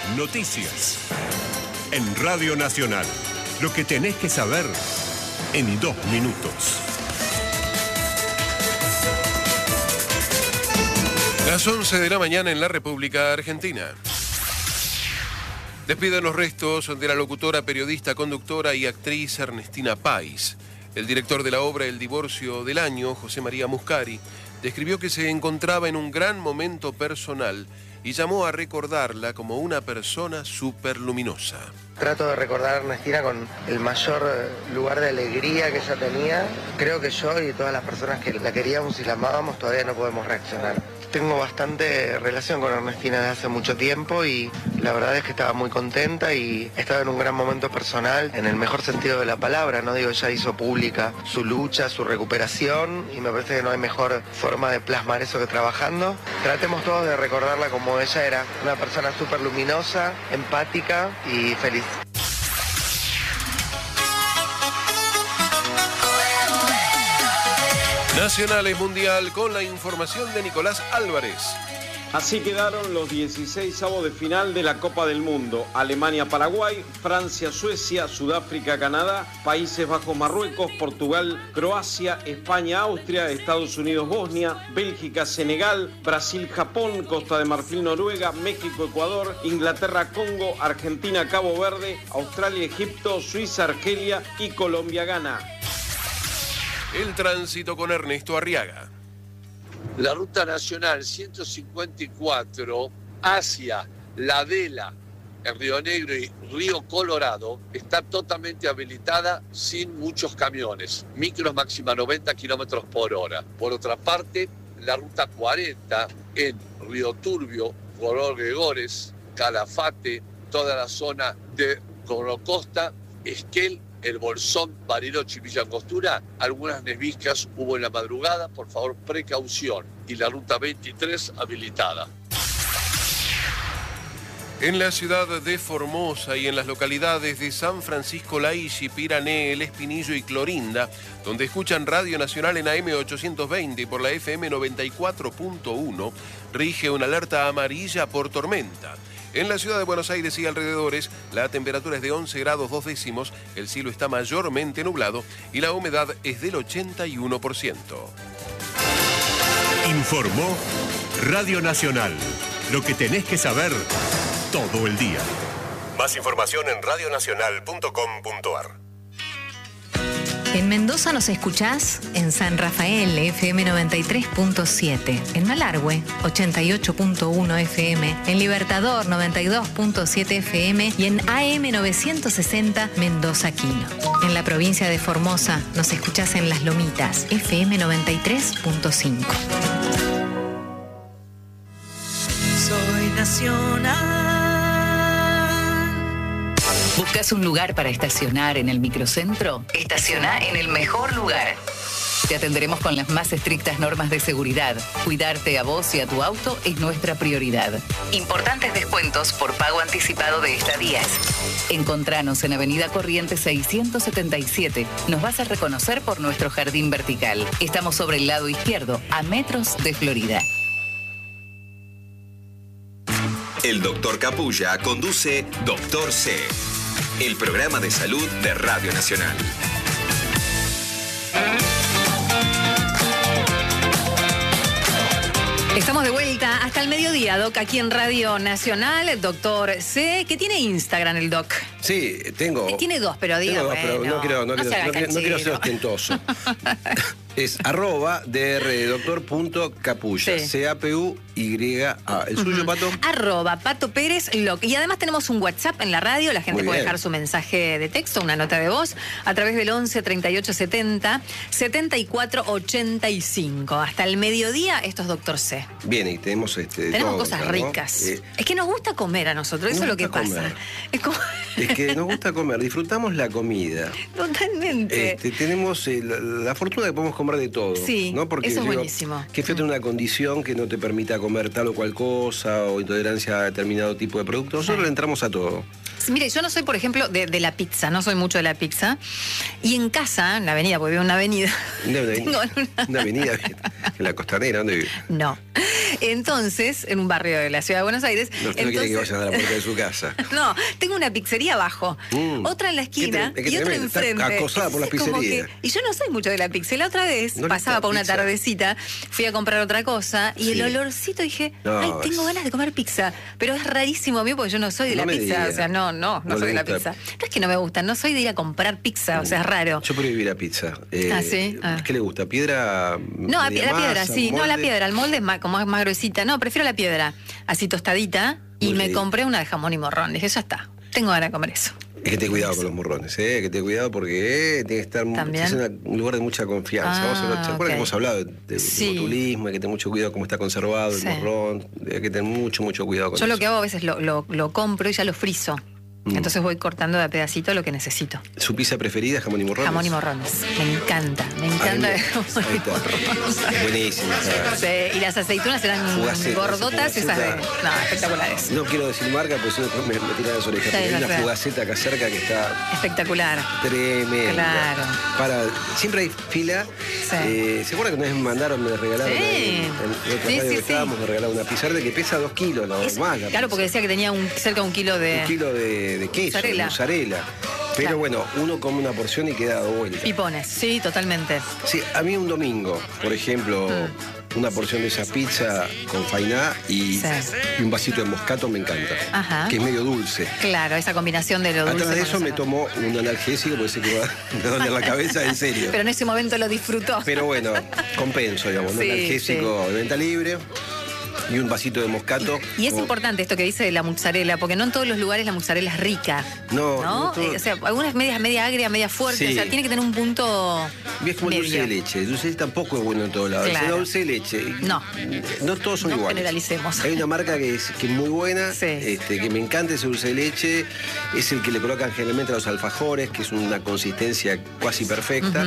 Noticias. En Radio Nacional. Lo que tenés que saber en 2 minutos. Las 11 de la mañana en la República Argentina. Despiden los restos de la locutora, periodista, conductora y actriz Ernestina Pais. El director de la obra El divorcio del año, José María Muscari, describió que se encontraba en un gran momento personal y llamó a recordarla como una persona superluminosa. Trato de recordar a Ernestina con el mayor lugar de alegría que ella tenía. Creo que yo y todas las personas que la queríamos y la amábamos todavía no podemos reaccionar. Tengo bastante relación con Ernestina desde hace mucho tiempo y la verdad es que estaba muy contenta y estaba en un gran momento personal, en el mejor sentido de la palabra, ¿no? Digo, ella hizo pública su lucha, su recuperación y me parece que no hay mejor forma de plasmar eso que trabajando. Tratemos todos de recordarla como ella era, una persona súper luminosa, empática y feliz. Nacionales Mundial con la información de Nicolás Álvarez. Así quedaron los 16avos de final de la Copa del Mundo. Alemania-Paraguay, Francia-Suecia, Sudáfrica-Canadá, Países Bajos, Marruecos, Portugal, Croacia, España-Austria, Estados Unidos-Bosnia, Bélgica-Senegal, Brasil-Japón, Costa de Marfil-Noruega, México-Ecuador, Inglaterra-Congo, Argentina-Cabo Verde, Australia-Egipto, Suiza-Argelia y Colombia-Ghana. El tránsito con Ernesto Arriaga. La ruta nacional 154 hacia La Vela, en Río Negro y Río Colorado está totalmente habilitada sin muchos camiones, micros máxima 90 kilómetros por hora. Por otra parte, la ruta 40 en Río Turbio, Color Gregores, Calafate, toda la zona de Costa, Esquel, El Bolsón, Bariloche y Villa Angostura, algunas neviscas hubo en la madrugada, por favor precaución. Y la ruta 23 habilitada. En la ciudad de Formosa y en las localidades de San Francisco Laishi, Pirané, El Espinillo y Clorinda, donde escuchan Radio Nacional en AM 820 y por la FM 94.1, rige una alerta amarilla por tormenta. En la ciudad de Buenos Aires y alrededores, la temperatura es de 11 grados 2 décimos, el cielo está mayormente nublado y la humedad es del 81%. Informó Radio Nacional. Lo que tenés que saber todo el día. Más información en radionacional.com.ar. En Mendoza nos escuchás en San Rafael, FM 93.7, en Malargüe, 88.1 FM, en Libertador, 92.7 FM y en AM 960 Mendoza Quino. En la provincia de Formosa nos escuchás en Las Lomitas, FM 93.5. Soy nacional. ¿Buscas un lugar para estacionar en el microcentro? Estaciona en el mejor lugar. Te atenderemos con las más estrictas normas de seguridad. Cuidarte a vos y a tu auto es nuestra prioridad. Importantes descuentos por pago anticipado de estadías. Encontranos en Avenida Corrientes 677. Nos vas a reconocer por nuestro jardín vertical. Estamos sobre el lado izquierdo, a metros de Florida. El Dr. Capulla conduce Dr. C, el programa de salud de Radio Nacional. Estamos de vuelta hasta el mediodía, Doc, aquí en Radio Nacional. Doctor C, que tiene Instagram el Doc. Sí, tengo. Tiene dos, pero diga, pero no quiero ser ostentoso. Es @drdoctor.capulla. Sí. CAPUYA. ¿El suyo, Pato? @Pato Pérez Loc. Y además tenemos un WhatsApp en la radio. La gente Muy puede bien. dejar su mensaje de texto, una nota de voz, a través del 11 38 70 74 85. Hasta el mediodía, esto es Doctor C. Bien, y tenemos Tenemos todo, cosas ¿no? ricas. Es que nos gusta comer a nosotros, eso es lo que gusta pasa. comer. Es como... Es que nos gusta comer, disfrutamos la comida. Totalmente. Tenemos la fortuna de que podemos comer de todo. Sí, ¿no? Porque, eso es buenísimo. Que fíjate una condición que no te permita comer tal o cual cosa o intolerancia a determinado tipo de producto. Nosotros le entramos a todo. Sí, mire, yo no soy, por ejemplo, de la pizza, no soy mucho de la pizza. Y en casa, en la avenida, porque vivo en una avenida. Una avenida en la Costanera, ¿dónde vive? No. Entonces, en un barrio de la ciudad de Buenos Aires. No, usted no quiere que vayan a la puerta de su casa. No, tengo una pizzería abajo, otra en la esquina y otra enfrente. Está acosada por la pizzería. Y yo no soy mucho de la pizza. La otra vez pasaba por una tardecita, fui a comprar otra cosa y el olorcito dije, ay, tengo ganas de comer pizza. Pero es rarísimo a mí porque yo no soy de la pizza. O sea, no soy de la pizza. No es que no me gusta, no soy de ir a comprar pizza, o sea, es raro. Yo prohibí la pizza. ¿Sí? ¿Qué le gusta? ¿Piedra? No, la piedra, sí. No, la piedra. El molde es más gruesita. No, prefiero la piedra. Así tostadita. Y me compré una de jamón y morrón. Dije, ya está. Tengo ganas de comer eso. Es que ten cuidado con los morrones, que ten cuidado porque tiene que estar en un lugar de mucha confianza. ¿Se acuerdan que hemos hablado de botulismo? Hay que tener mucho cuidado cómo está conservado el morrón. Hay que tener mucho cuidado con eso. Yo lo que hago a veces lo compro y ya lo frizo. Entonces voy cortando de a pedacito lo que necesito. ¿Su pizza preferida, jamón y morrones? Jamón y morrones. Me encanta de jamón y morrones. Buenísima. Sí, y las aceitunas eran gordotas, esas de... No, espectaculares. No quiero decir marca, porque si no me tiran las orejas. Pero hay una fugaceta acá cerca que está... espectacular. Tremenda. Claro. Siempre hay fila. ¿Se acuerdan que una vez me regalaron en otra radio que estábamos, me regalaron una pizza verde que pesa 2 kilos, más. Claro, porque decía que tenía cerca de 1 kilo de... 1 kilo de queso, mozzarella. Pero bueno, uno come una porción y queda dado vuelta. Pipones, sí, totalmente. Sí, a mí un domingo, por ejemplo, una porción de esa pizza con fainá y un vasito de moscato me encanta. Ajá. Que es medio dulce. Claro, esa combinación de lo dulce. Atrás de eso me tomó un analgésico porque sé que me va a doler la cabeza, en serio. Pero en ese momento lo disfrutó. Pero bueno, compenso, digamos, un analgésico de venta libre. Y un vasito de moscato. Y es importante esto que dice de la mozzarella, porque no en todos los lugares la mozzarella es rica. No o sea, algunas media agria, media fuerte. O sea, tiene que tener un punto. Y es como el dulce de leche. El dulce de leche tampoco es bueno en todos lados. Claro. El dulce de leche. No todos son iguales. Generalicemos. Hay una marca que es muy buena, que me encanta ese dulce de leche. Es el que le colocan generalmente a los alfajores, que es una consistencia casi perfecta.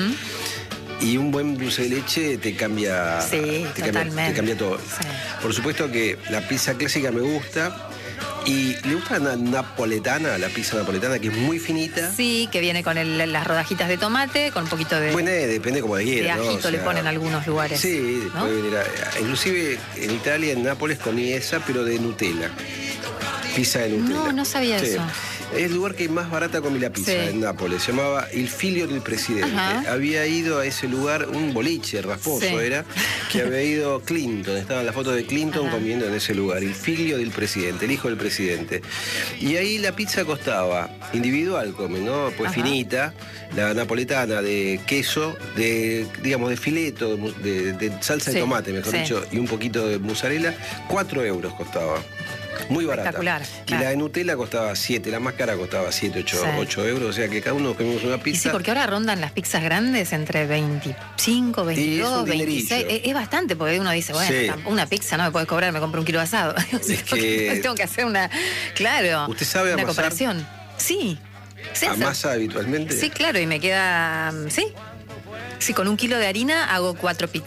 Y un buen dulce de leche te cambia, te cambia todo. Sí. Por supuesto que la pizza clásica me gusta. ¿Y le gusta la napoletana, la pizza napoletana, que es muy finita? Sí, que viene con las rodajitas de tomate, con un poquito de... Bueno, depende como de quiera, de ajito, ¿no? O sea, le ponen algunos lugares. Sí, ¿no? puede venir inclusive en Italia, en Nápoles, comí esa, pero de Nutella. Pizza de Nutella. No sabía eso. Es el lugar que más barata comí la pizza en Nápoles. Se llamaba Il Figlio del Presidente. Había ido a ese lugar, un boliche rasposo era, que había ido Clinton. Estaban las fotos de Clinton comiendo en ese lugar. Il Figlio del Presidente, el hijo del presidente. Y ahí la pizza costaba, individual comen, ¿no? Pues finita, la napoletana de queso, de fileto, de salsa de tomate, mejor dicho, y un poquito de mozzarella, 4 euros costaba. Muy barata. Espectacular. Y la de Nutella costaba 7, la más cara costaba 7, 8 euros, o sea que cada uno comimos una pizza. Y sí, porque ahora rondan las pizzas grandes entre 25, 22, 26. Es bastante, porque uno dice, bueno, una pizza no me puedes cobrar, me compro 1 kilo de asado. Es que tengo que hacer una ¿Usted sabe amasar? Una cooperación. Sí. ¿Amasa habitualmente? Sí, claro, y me queda... Sí, con 1 kilo de harina hago 4 pizzas.